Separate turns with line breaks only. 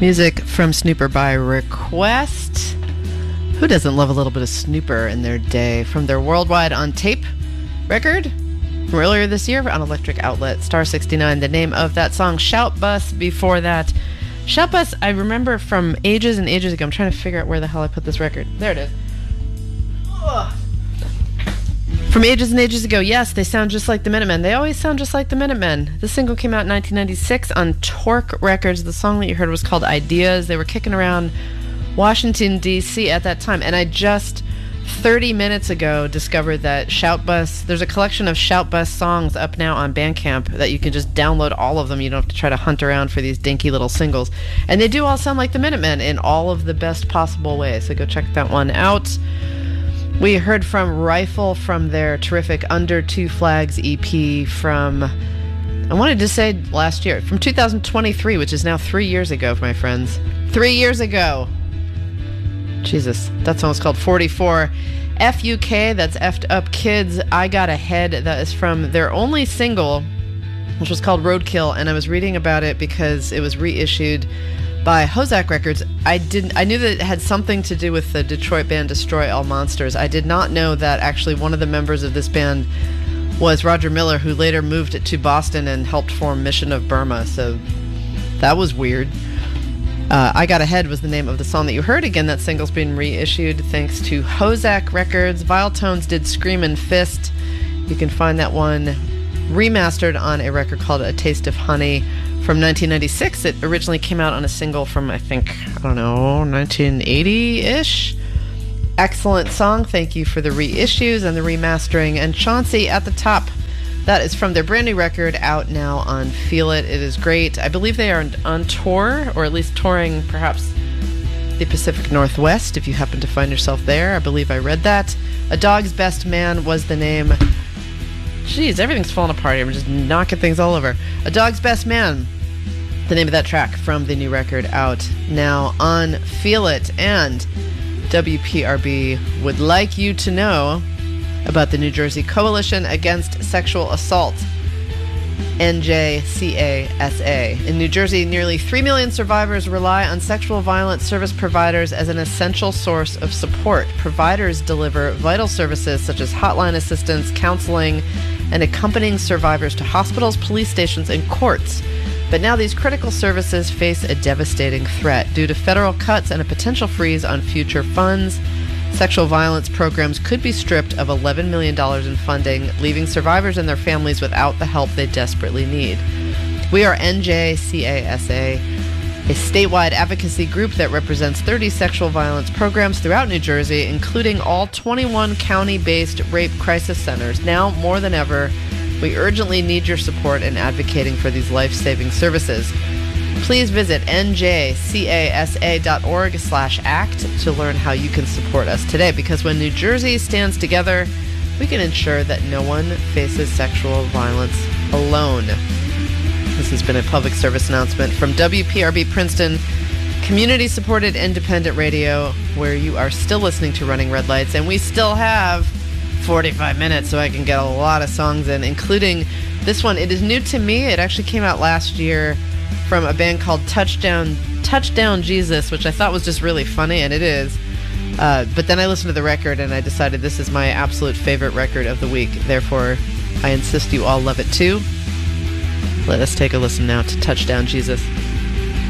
Music from Snooper by request. Who doesn't love a little bit of Snooper in their day? From their Worldwide on Tape record from earlier this year on Electric Outlet, Star 69. The name of that song, Shout Bus. Before that, Shout Bus, I remember from ages and ages ago. I'm trying to figure out where the hell I put this record. There it is. Ugh. From ages and ages ago, yes, they sound just like the Minutemen. They always sound just like the Minutemen. The single came out in 1996 on Torque Records. The song that you heard was called Ideas. They were kicking around Washington, D.C. at that time. And I just, 30 minutes ago, discovered that Shout Bus, there's a collection of Shout Bus songs up now on Bandcamp that you can just download all of them. You don't have to try to hunt around for these dinky little singles. And they do all sound like the Minutemen in all of the best possible ways. So go check that one out. We heard from Rifle from their terrific Under Two Flags EP from, I wanted to say last year, from 2023, which is now 3 years ago, my friends. 3 years ago. Jesus, that song's called 44. FUK, that's F'd Up Kids, I Got Ahead. That is from their only single, which was called Roadkill, and I was reading about it because it was reissued by Hozak Records. I knew that it had something to do with the Detroit band Destroy All Monsters. I did not know that actually one of the members of this band was Roger Miller, who later moved to Boston and helped form Mission of Burma, so that was weird. I Got Ahead was the name of the song that you heard. Again, that single's been reissued thanks to Hozak Records. Vile Tones did Screamin' Fist. You can find that one remastered on a record called A Taste of Honey from 1996. It originally came out on a single from, I think, 1980-ish. Excellent song. Thank you for the reissues and the remastering. And Chauncey at the top. That is from their brand new record out now on Feel It. It is great. I believe they are on tour, or at least touring perhaps the Pacific Northwest, if you happen to find yourself there. I believe I read that. A Dog's Best Man was the name. Jeez, everything's falling apart here. I'm just knocking things all over. A Dog's Best Man, the name of that track from the new record out now on Feel It. And WPRB would like you to know about the New Jersey Coalition Against Sexual Assault, NJCASA. In New Jersey, nearly 3 million survivors rely on sexual violence service providers as an essential source of support. Providers deliver vital services such as hotline assistance, counseling, and accompanying survivors to hospitals, police stations, and courts. But now these critical services face a devastating threat. Due to federal cuts and a potential freeze on future funds, sexual violence programs could be stripped of $11 million in funding, leaving survivors and their families without the help they desperately need. We are NJCASA, a statewide advocacy group that represents 30 sexual violence programs throughout New Jersey, including all 21 county-based rape crisis centers. Now, more than ever, we urgently need your support in advocating for these life-saving services. Please visit njcasa.org/act to learn how you can support us today, because when New Jersey stands together, we can ensure that no one faces sexual violence alone. This has been a public service announcement from WPRB Princeton, community-supported independent radio, where you are still listening to Running Red Lights, and we still have 45 minutes so I can get a lot of songs in, including this one. It is new to me. It actually came out last year from a band called Touchdown Jesus, which I thought was just really funny, and it is. But then I listened to the record, and I decided this is my absolute favorite record of the week. Therefore, I insist you all love it too. Let us take a listen now to Touchdown Jesus.